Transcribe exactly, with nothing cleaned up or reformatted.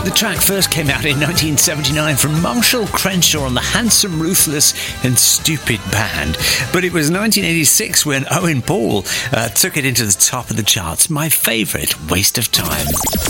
The track first came out in nineteen seventy-nine from Marshall Crenshaw and the Handsome, Ruthless and Stupid Band. But it was nineteen eighty-six when Owen Paul uh, took it into the top of the charts. My favourite, Waste of Time.